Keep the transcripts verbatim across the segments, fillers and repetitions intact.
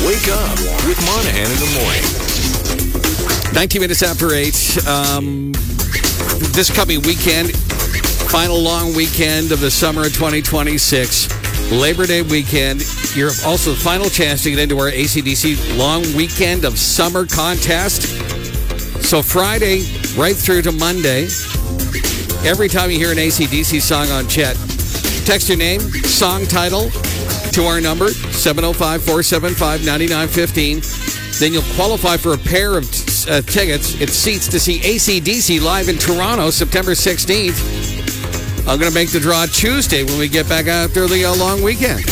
Wake Up with Monahan in the morning. nineteen minutes after eight. Um, this coming weekend, final long weekend of the summer of twenty twenty-six, Labor Day weekend. You're also the final chance to get into our A C D C long weekend of summer contest. So Friday right through to Monday, every time you hear an A C D C song on Chet, text your name, song title to our number, seven oh five, four seven five, nine nine one five. Then you'll qualify for a pair of uh, tickets. It's seats to see A C D C live in Toronto, September sixteenth. I'm going to make the draw Tuesday when we get back after the uh, long weekend.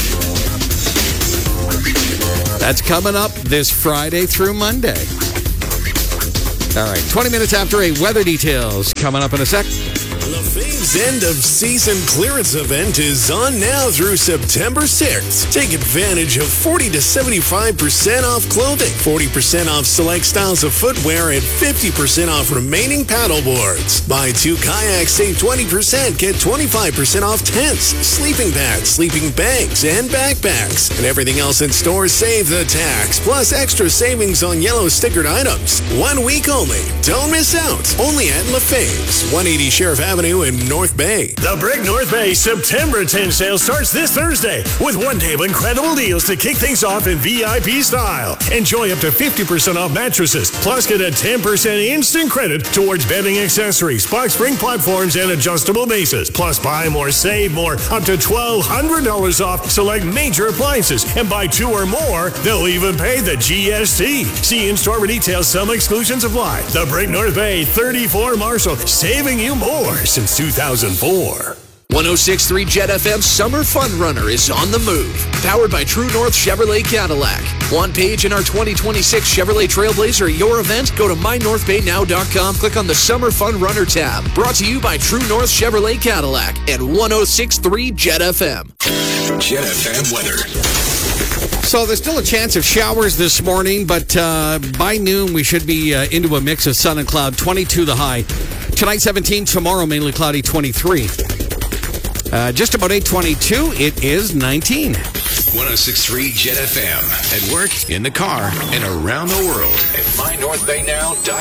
That's coming up this Friday through Monday. All right, twenty minutes after eight, weather details coming up in a sec. LaFave's end-of-season clearance event is on now through September sixth. Take advantage of forty to seventy-five percent off clothing, forty percent off select styles of footwear, and fifty percent off remaining paddle boards. Buy two kayaks, save twenty percent, get twenty-five percent off tents, sleeping pads, sleeping bags, and backpacks. And everything else in stores, save the tax, plus extra savings on yellow stickered items. One week only. Don't miss out. Only at LaFave's, one eighty Sheriff Avenue in North Bay. The Brick North Bay September tent sale starts this Thursday with one day of incredible deals to kick things off in V I P style. Enjoy up to fifty percent off mattresses, plus get a ten percent instant credit towards bedding accessories, box spring platforms, and adjustable bases. Plus, buy more, save more, up to twelve hundred dollars off select major appliances. And buy two or more, they'll even pay the G S T. See in-store for details, some exclusions apply. The Brick North Bay thirty-four Marshall, saving you more since two thousand four. one oh six point three Jet F M Summer Fun Runner is on the move. Powered by True North Chevrolet Cadillac. Want Paige in our twenty twenty-six Chevrolet Trailblazer at your event? Go to my north bay now dot com. Click on the Summer Fun Runner tab. Brought to you by True North Chevrolet Cadillac and one oh six point three Jet F M. Jet F M weather. So there's still a chance of showers this morning, but uh, by noon we should be uh, into a mix of sun and cloud. twenty-two the high. Tonight seventeen, tomorrow mainly cloudy, twenty-three. Uh, just about eight twenty-two, it is nineteen. one oh six point three Jet F M. At work, in the car, and around the world at my north bay now dot com.